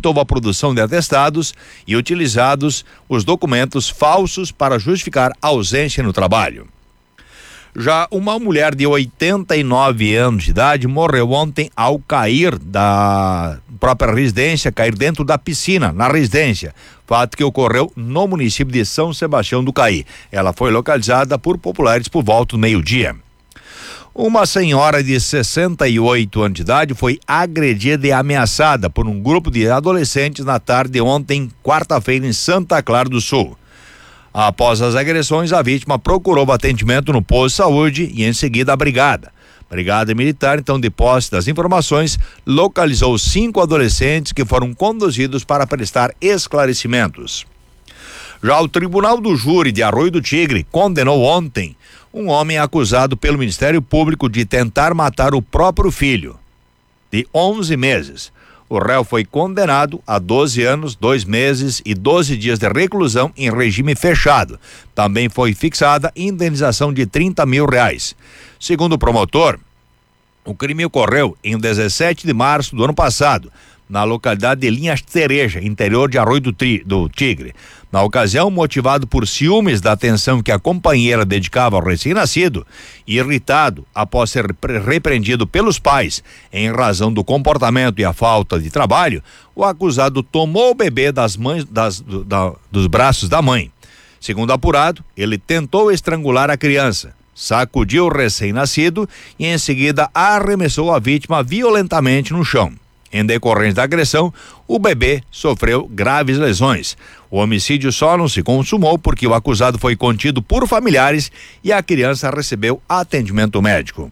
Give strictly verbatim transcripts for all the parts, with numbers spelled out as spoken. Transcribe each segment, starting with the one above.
tentou a produção de atestados e utilizados os documentos falsos para justificar ausência no trabalho. Já uma mulher de oitenta e nove anos de idade morreu ontem ao cair da própria residência, cair dentro da piscina, na residência. Fato que ocorreu no município de São Sebastião do Caí. Ela foi localizada por populares por volta do meio-dia. Uma senhora de sessenta e oito anos de idade foi agredida e ameaçada por um grupo de adolescentes na tarde de ontem, quarta-feira, em Santa Clara do Sul. Após as agressões, a vítima procurou atendimento no posto de saúde e em seguida a brigada. A Brigada Militar, então, de posse das informações, localizou cinco adolescentes que foram conduzidos para prestar esclarecimentos. Já o Tribunal do Júri de Arroio do Tigre condenou ontem um homem acusado pelo Ministério Público de tentar matar o próprio filho, de onze meses. O réu foi condenado a doze anos, dois meses e doze dias de reclusão em regime fechado. Também foi fixada indenização de trinta mil reais. Segundo o promotor, o crime ocorreu em dezessete de março do ano passado, na localidade de Linhas Cereja, interior de Arroio do, tri, do Tigre. Na ocasião, motivado por ciúmes da atenção que a companheira dedicava ao recém-nascido, irritado após ser repreendido pelos pais em razão do comportamento e a falta de trabalho, o acusado tomou o bebê das mães, das, do, da, dos braços da mãe. Segundo apurado, ele tentou estrangular a criança, sacudiu o recém-nascido e em seguida arremessou a vítima violentamente no chão. Em decorrência da agressão, o bebê sofreu graves lesões. O homicídio só não se consumou porque o acusado foi contido por familiares e a criança recebeu atendimento médico.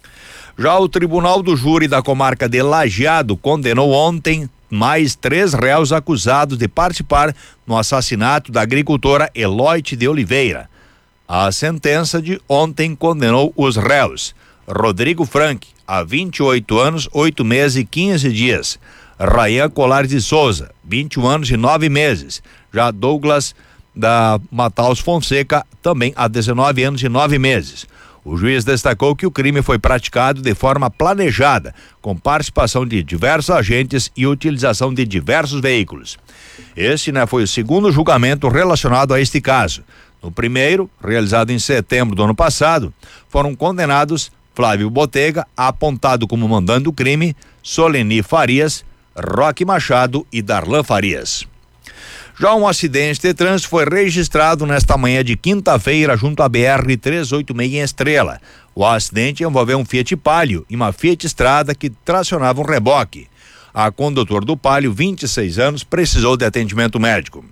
Já o Tribunal do Júri da comarca de Lajeado condenou ontem mais três réus acusados de participar no assassinato da agricultora Eloite de Oliveira. A sentença de ontem condenou os réus: Rodrigo Frank, há vinte e oito anos, oito meses e quinze dias. Rayan Colares de Souza, vinte e um anos e nove meses. Já Douglas da Mataus Fonseca, também há dezenove anos e nove meses. O juiz destacou que o crime foi praticado de forma planejada, com participação de diversos agentes e utilização de diversos veículos. Este, né, foi o segundo julgamento relacionado a este caso. No primeiro, realizado em setembro do ano passado, foram condenados Flávio Botega, apontado como mandante do crime, Soleni Farias, Roque Machado e Darlan Farias. Já um acidente de trânsito foi registrado nesta manhã de quinta-feira junto à B R trezentos e oitenta e seis em Estrela. O acidente envolveu um Fiat Palio e uma Fiat Strada que tracionava um reboque. A condutora do Palio, vinte e seis anos, precisou de atendimento médico.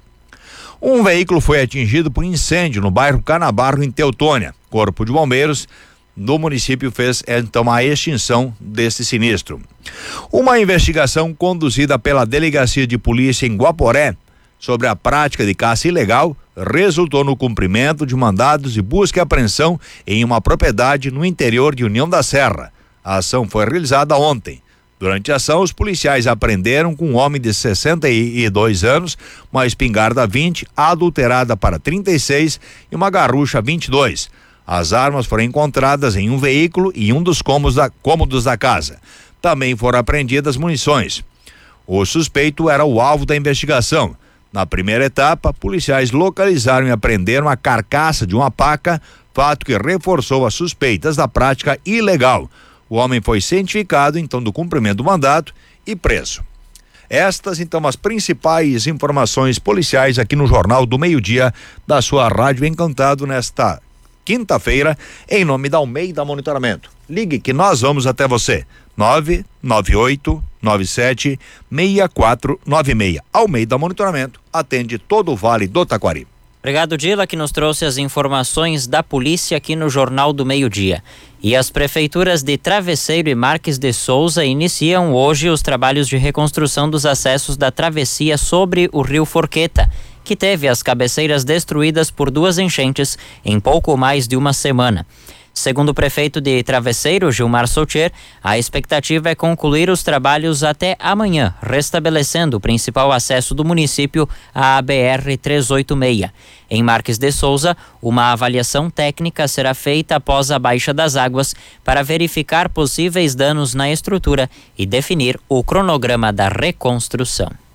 Um veículo foi atingido por incêndio no bairro Canabarro, em Teutônia. Corpo de Bombeiros do município fez então a extinção desse sinistro. Uma investigação conduzida pela Delegacia de Polícia em Guaporé sobre a prática de caça ilegal resultou no cumprimento de mandados de busca e apreensão em uma propriedade no interior de União da Serra. A ação foi realizada ontem. Durante a ação, os policiais apreenderam com um homem de sessenta e dois anos, uma espingarda vinte adulterada para trinta e seis e uma garrucha vinte e dois. As armas foram encontradas em um veículo e um dos cômodos da, cômodos da casa. Também foram apreendidas munições. O suspeito era o alvo da investigação. Na primeira etapa, policiais localizaram e apreenderam a carcaça de uma paca, fato que reforçou as suspeitas da prática ilegal. O homem foi cientificado, então, do cumprimento do mandato e preso. Estas, então, as principais informações policiais aqui no Jornal do Meio-Dia da sua Rádio Encantado nesta quinta-feira, em nome da Almeida Monitoramento. Ligue que nós vamos até você. nove nove oito nove sete seis quatro nove seis. Almeida Monitoramento atende todo o Vale do Taquari. Obrigado, Dila, que nos trouxe as informações da polícia aqui no Jornal do Meio-Dia. E as prefeituras de Travesseiro e Marques de Souza iniciam hoje os trabalhos de reconstrução dos acessos da travessia sobre o Rio Forqueta, que teve as cabeceiras destruídas por duas enchentes em pouco mais de uma semana. Segundo o prefeito de Travesseiro, Gilmar Soutier, a expectativa é concluir os trabalhos até amanhã, restabelecendo o principal acesso do município à B R trezentos e oitenta e seis. Em Marques de Souza, uma avaliação técnica será feita após a baixa das águas para verificar possíveis danos na estrutura e definir o cronograma da reconstrução.